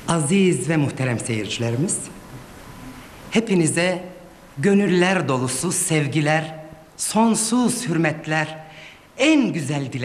Aziz ve muhterem seyircilerimiz, hepinize gönüller dolusu sevgiler, sonsuz hürmetler, en güzel dilekler.